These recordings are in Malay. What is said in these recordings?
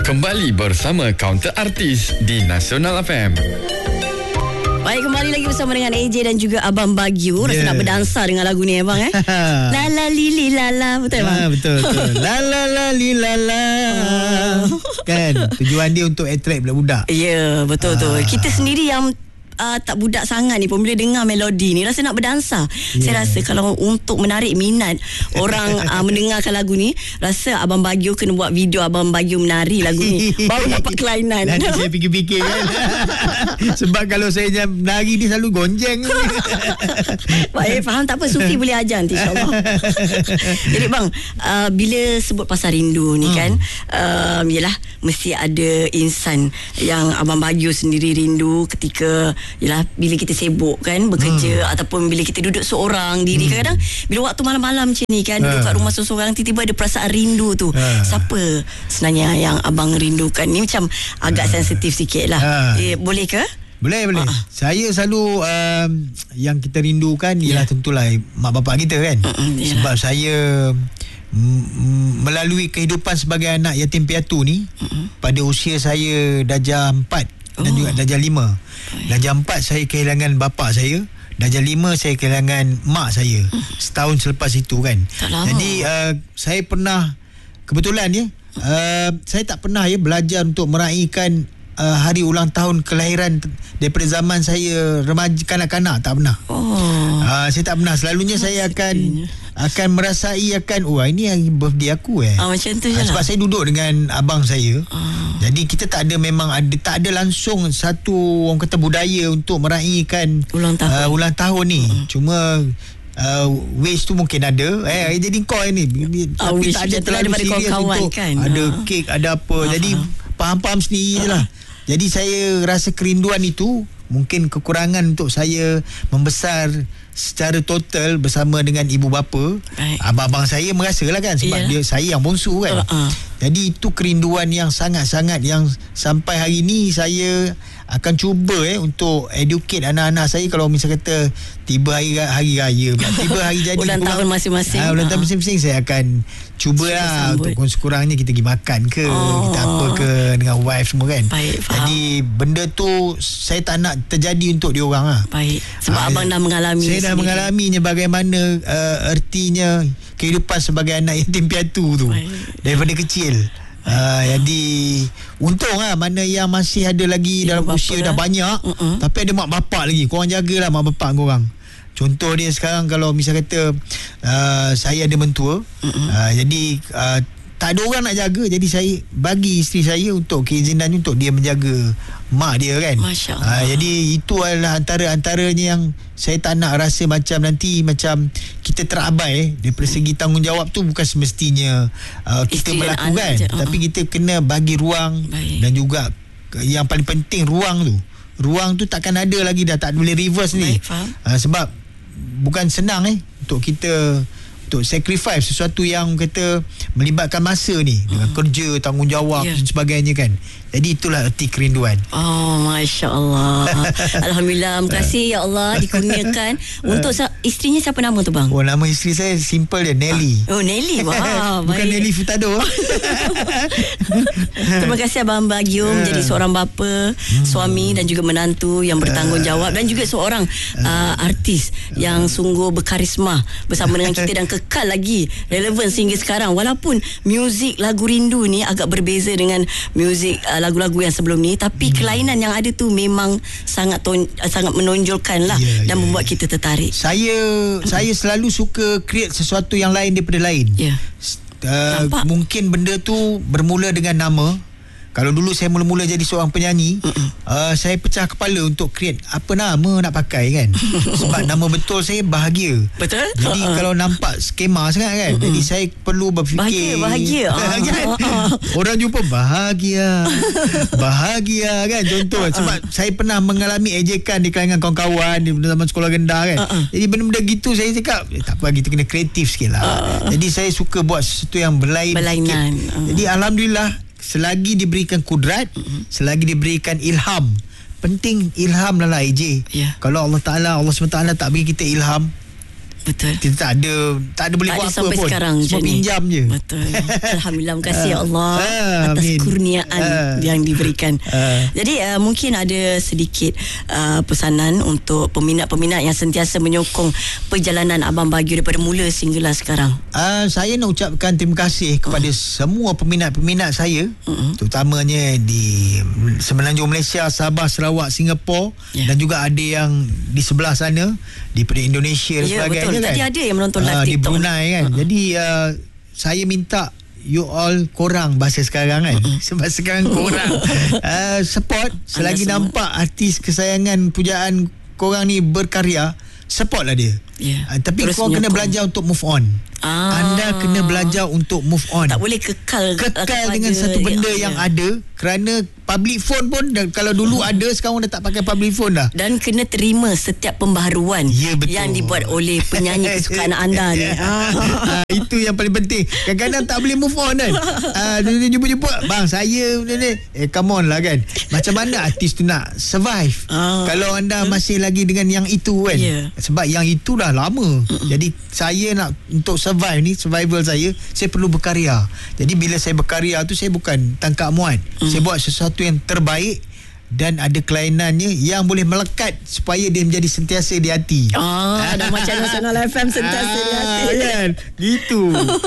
Kembali bersama Counter Artis di Nasional FM. Baik, kembali lagi bersama dengan AJ dan juga Abang Bagio. Rasa nak berdansa dengan lagu ni abang Lala lili lala. Betul bang? Betul. Lala lili lala. Kan tujuan dia untuk attract budak-budak. Ya, betul tu. Kita sendiri yang tak budak sangat ni pun bila dengar melodi ni rasa nak berdansa. Saya rasa kalau untuk menarik minat orang mendengarkan lagu ni, rasa Abang Bagio kena buat video Abang Bagio menari lagu ni baru dapat kelainan. Nanti saya fikir-fikir kan. Sebab kalau saya menari ni selalu gonjeng. Baik, faham, tak apa, Sufi boleh ajar nanti insyaAllah. Jadi bang, bila sebut pasal rindu ni kan, yelah mesti ada insan yang Abang Bagio sendiri rindu ketika yelah bila kita sibuk kan bekerja ataupun bila kita duduk seorang diri. Kadang-kadang bila waktu malam-malam macam ni kan, duduk kat rumah seorang, tiba-tiba ada perasaan rindu tu. Siapa sebenarnya yang abang rindukan? Ni macam agak sensitif sikit lah. Boleh ke? Boleh. Saya selalu yang kita rindukan ialah tentulah mak bapak kita kan. Sebab saya melalui kehidupan sebagai anak yatim piatu ni, pada usia saya darjah 4 dan juga darjah 5. Darjah 4 saya kehilangan bapa saya, darjah 5 saya kehilangan mak saya setahun selepas itu kan. Jadi saya pernah kebetulan saya tak pernah belajar untuk meraihkan hari ulang tahun kelahiran daripada zaman saya remaja, kanak-kanak, tak pernah. Saya tak pernah. Selalunya saya akan merasai ini hari birthday aku macam tu je lah. Sebab saya duduk dengan abang saya. Jadi kita tak ada langsung satu orang kata budaya untuk meraihkan ulang tahun ni. Cuma wish tu mungkin ada. Jadi kau ni tapi tak ada terlalu serius untuk kan? Ada kek, ada apa. Jadi faham-faham sendiri je lah. Jadi saya rasa kerinduan itu mungkin kekurangan untuk saya membesar secara total bersama dengan ibu bapa. Abang-abang saya merasalah kan, sebab dia saya yang bongsu kan. Jadi itu kerinduan yang sangat-sangat, yang sampai hari ni saya akan cuba untuk educate anak-anak saya. Kalau misal kata tiba hari raya, tiba hari jadi ulang tahun masing-masing, ulang tahun masing-masing, saya akan cubalah untuk kurang-kurangnya kita pergi makan ke, kita apa ke dengan wife semua kan. Jadi benda tu saya tak nak terjadi untuk diorang lah. Sebab abang dah mengalami. Saya dah mengalaminya bagaimana ertinya kehidupan sebagai anak yatim piatu tu daripada kecil. Jadi untung mana yang masih ada lagi dalam usia dah banyak, tapi ada mak bapak lagi. Korang jagalah mak bapak korang. Contoh dia sekarang, kalau misal kata saya ada mentua, jadi tak ada orang nak jaga, jadi saya bagi isteri saya untuk keizinan untuk dia menjaga mak dia kan. Jadi itu adalah antaranya yang saya tak nak rasa macam nanti macam kita terabai daripada segi tanggungjawab tu. Bukan semestinya kita melakukan, tapi kita kena bagi ruang. Dan juga yang paling penting ruang tu takkan ada lagi dah, tak boleh reverse ni. Sebab bukan senang untuk kita untuk sacrifice sesuatu yang kata melibatkan masa ni dengan kerja, tanggungjawab dan sebagainya kan. Jadi itulah erti kerinduan. Masya Allah. Alhamdulillah, terima kasih ya Allah dikurniakan. Untuk isterinya siapa nama tu bang? Nama isteri saya simple dia, Nelly. Nelly. Wah, bukan Nelly Furtado. Terima kasih Abang Bagio menjadi seorang bapa, suami dan juga menantu yang bertanggungjawab, dan juga seorang artis yang sungguh berkarisma bersama dengan kita dan kekal lagi relevan sehingga sekarang. Walaupun muzik lagu rindu ni agak berbeza dengan muzik lagu-lagu yang sebelum ni, tapi kelainan yang ada tu memang sangat menonjolkan lah dan membuat kita tertarik. Saya selalu suka create sesuatu yang lain daripada lain. Mungkin benda tu bermula dengan nama. Kalau dulu saya mula-mula jadi seorang penyanyi, saya pecah kepala untuk create apa nama nak pakai kan. Sebab nama betul saya Bahagia. Betul? Jadi kalau nampak skema sangat kan, jadi saya perlu berfikir Bahagia. Orang jumpa bahagia kan, contoh. Sebab saya pernah mengalami ejekan di kalangan kawan-kawan di zaman sekolah rendah kan. Jadi benda-benda gitu saya cakap tak apa, kita kena kreatif sikit lah. Jadi saya suka buat sesuatu yang berlainan. Jadi Alhamdulillah, selagi diberikan kudrat, selagi diberikan ilham. Penting ilham lah AJ. Kalau Allah SWT tak bagi kita ilham, Betul. Kita tak ada boleh tak buat ada apa sampai pun. sekarang Semua pinjam je. Betul. Alhamdulillah, terima kasih Allah atas amin. kurniaan yang diberikan. Jadi mungkin ada sedikit pesanan untuk peminat-peminat yang sentiasa menyokong perjalanan Abang Bagio daripada mula sehinggalah sekarang. Saya nak ucapkan terima kasih kepada semua peminat-peminat saya, terutamanya di Semenanjung Malaysia, Sabah, Sarawak, Singapura, dan juga ada yang di sebelah sana di Indonesia dan sebagainya. Betul. Kan. Tadi ada yang menonton live di TikTok Brunei kan. Jadi saya minta you all korang bahasa sekarang kan. Sebab sekarang korang support selagi nampak artis kesayangan pujaan korang ni berkarya, support lah dia. Tapi korang kena belajar untuk move on. Anda kena belajar untuk move on. Tak boleh kekal dengan satu benda yang ada, kerana public phone pun kalau dulu ada, sekarang dah tak pakai public phone dah. Dan kena terima setiap pembaharuan yang dibuat oleh penyanyi kesukaan anda ni. Itu yang paling penting. Kadang-kadang tak boleh move on kan. Dia jumpa-jumpa, bang saya ni, come on lah kan. Macam mana artis tu nak survive kalau anda masih lagi dengan yang itu kan. Sebab yang itu dah lama. Jadi saya nak untuk survival saya perlu berkarya. Jadi bila saya berkarya tu, saya bukan tangkap muat. Saya buat sesuatu yang terbaik dan ada kelainannya yang boleh melekat supaya dia menjadi sentiasa di hati. Dah macam Nasional FM sentiasa di hati kan? Gitu.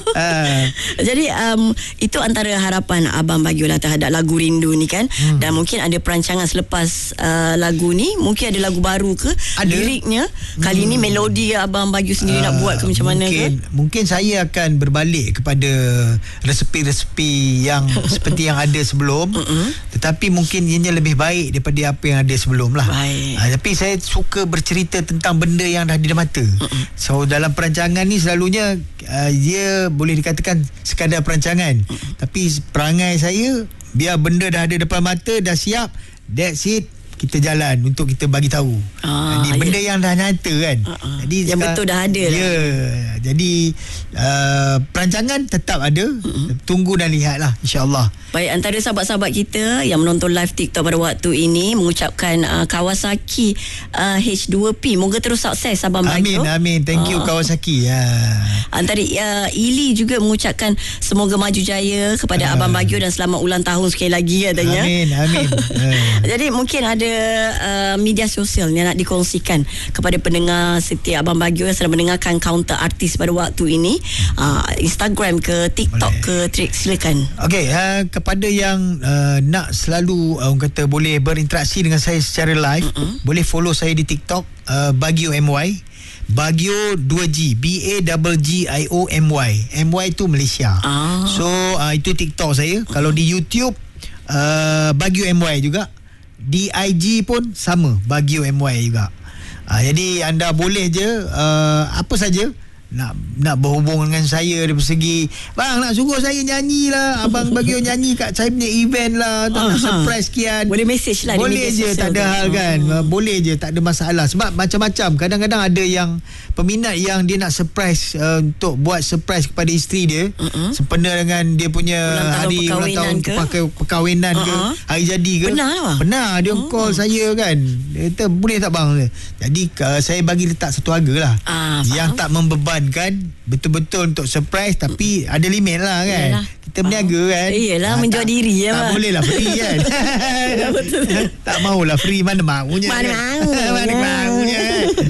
Jadi itu antara harapan Abang Bagio lah terhadap lagu Rindu ni kan. Dan mungkin ada perancangan selepas lagu ni, mungkin ada lagu baru ke, ada liriknya kali ni melodi Abang Bagio sendiri nak buat ke macam mana ke? Mungkin saya akan berbalik kepada resepi-resepi yang seperti yang ada sebelum, tetapi mungkin ianya lebih baik daripada apa yang ada sebelum lah. Tapi saya suka bercerita tentang benda yang dah di mata. So dalam perancangan ni selalunya dia boleh dikatakan sekadar perancangan, tapi perangai saya biar benda dah ada depan mata, dah siap, that's it, kita jalan untuk kita bagi tahu. Jadi benda yang dah nyata kan. Jadi yang betul dah ada. Jadi perancangan tetap ada. Tunggu dan lihatlah, insya-Allah. Baik, antara sahabat-sahabat kita yang menonton live TikTok pada waktu ini mengucapkan Kawasaki H2P, moga terus sukses Abang Bagio. Amin. Thank you Kawasaki. Antara Ili juga mengucapkan semoga maju jaya kepada Abang Bagio dan selamat ulang tahun sekali lagi katanya. Amin. Jadi mungkin ada media sosial yang nak dikongsikan kepada pendengar setia Abang Bagio yang sedang mendengarkan Counter Artis pada waktu ini. Instagram ke TikTok ke Trik, silakan. Okey, kepada yang nak selalu orang kata boleh berinteraksi dengan saya secara live, boleh follow saya di TikTok, Bagio MY, Bagio 2G, Bagio MY. MY tu Malaysia. So itu TikTok saya. Kalau di YouTube Bagio MY juga. Di IG pun sama, Bagio MY juga. Jadi anda boleh je apa saja nak berhubung dengan saya dari segi, bang nak suruh saya nyanyi lah, Abang Bagio nyanyi kat saya punya event lah, nak surprise sekian, boleh message lah, boleh je, tak ada hal kan. Boleh je, tak ada masalah. Sebab macam-macam, kadang-kadang ada yang peminat yang dia nak surprise, untuk buat surprise kepada isteri dia sempena dengan dia punya hari ulang tahun perkahwinan ke hari jadi ke. Benar dia call saya kan, dia kata boleh tak bang. Jadi saya bagi letak satu harga lah, yang tak membebankan, betul-betul untuk surprise, tapi ada limit lah kan. Yalah. Kita berniaga kan. Iyalah, menjual diri ya. Tak boleh lah free kan. Tak maulah free, mana maunya. Mana maunya.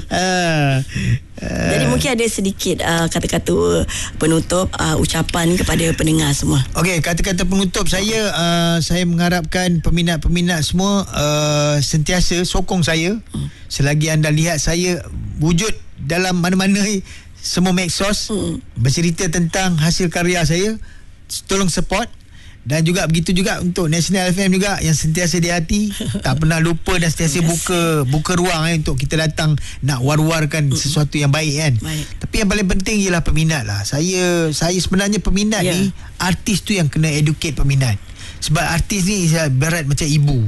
Jadi mungkin ada sedikit kata-kata penutup, ucapan kepada pendengar semua. Okey, kata-kata penutup saya, saya mengharapkan peminat-peminat semua sentiasa sokong saya. Selagi anda lihat saya wujud dalam mana-mana semua medsos, bercerita tentang hasil karya saya, tolong support. Dan juga begitu juga untuk Nasional FM juga yang sentiasa di hati, tak pernah lupa dan sentiasa buka ruang untuk kita datang nak war-warkan sesuatu yang baik kan. Tapi yang paling penting ialah peminat lah. Saya sebenarnya peminat ni, artis tu yang kena educate peminat. Sebab artis ni berat macam ibu.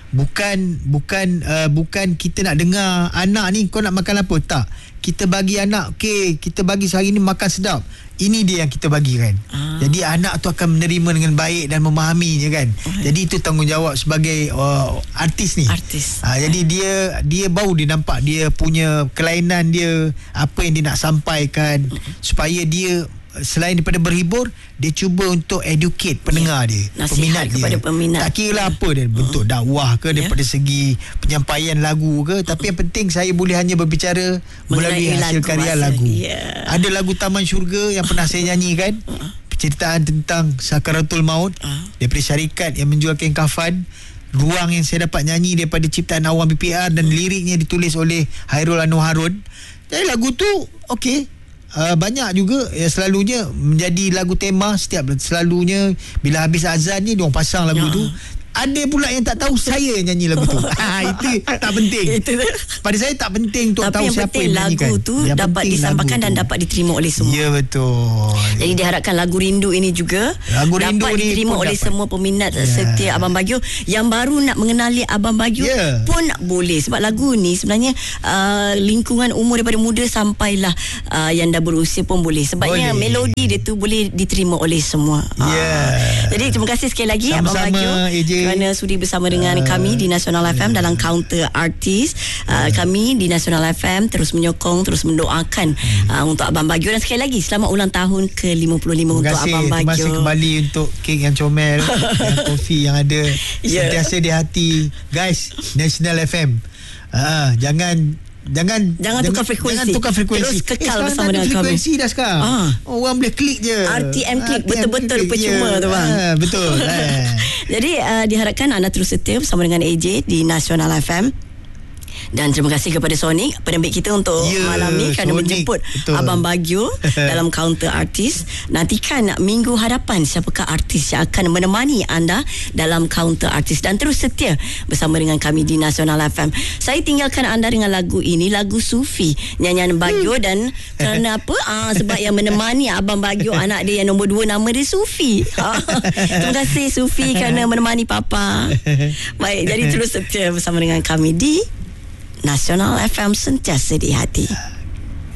Bukan kita nak dengar anak ni kau nak makan apa, tak. Kita bagi anak, kita bagi sehari ni makan sedap. ini dia yang kita bagi kan. Jadi anak tu akan menerima dengan baik dan memahaminya kan. Jadi itu tanggungjawab sebagai artis ni. Jadi dia baru dia nampak dia punya kelainan dia, apa yang dia nak sampaikan, supaya dia selain daripada berhibur, dia cuba untuk educate pendengar dia, nasihat kepada peminat. Tak kira lah apa dia, bentuk dakwah ke, daripada segi penyampaian lagu ke, tapi yang penting saya boleh hanya berbicara melalui hasil karya lagu. Ada lagu Taman Syurga yang pernah saya nyanyikan, penceritaan tentang sakaratul maut, daripada syarikat yang menjual kain kafan. Ruang yang saya dapat nyanyi daripada ciptaan Awam BPR, dan liriknya ditulis oleh Hairul Anwar Harun. Jadi lagu tu okey. Banyak juga yang selalunya menjadi lagu tema selalunya bila habis azan ni diorang pasang lagu tu. Ada pula yang tak tahu saya yang nyanyi lagu tu. Itu tak penting. Pada saya tak penting untuk tahu siapa yang nyanyikan. Lagu tu dapat disampaikan dan dapat diterima oleh semua. Ya, betul. Jadi diharapkan lagu Rindu ini juga dapat diterima oleh semua peminat setia Abang Bagio. Yang baru nak mengenali Abang Bagio pun boleh. Sebab lagu ni sebenarnya lingkungan umur daripada muda sampailah yang dah berusia pun boleh. Sebabnya melodi dia tu boleh diterima oleh semua. Jadi terima kasih sekali lagi Abang Bagio kerana sudi bersama dengan kami di Nasional FM dalam Counter Artis. Kami di Nasional FM terus menyokong, terus mendoakan untuk Abang Bagio, dan sekali lagi selamat ulang tahun ke-55 untuk Abang Bagio. Terima kasih kembali untuk kek yang comel, yang kopi yang ada sentiasa di hati. Guys, Nasional FM, Jangan tukar frekuensi. Terus kekal bersama dengan kami. Frekuensi dah sekarang. Orang boleh klik je. RTM klik betul-betul percuma tu bang. Betul. Jadi diharapkan anda terus setia bersama dengan AJ di Nasional FM. Dan terima kasih kepada Sonic, penerbit kita, untuk malam ni kerana menjemput Abang Bagio dalam Counter Artis. Nantikan minggu hadapan siapakah artis yang akan menemani anda dalam Counter Artis, dan terus setia bersama dengan kami di Nasional FM. Saya tinggalkan anda dengan lagu ini, lagu Sufi, nyanyian Bagio. Dan kerana apa? Sebab yang menemani Abang Bagio, anak dia yang nombor 2, nama dia Sufi. Terima kasih Sufi kerana menemani Papa. Baik, jadi terus setia bersama dengan kami di Nasional FM, sentiasa di hati.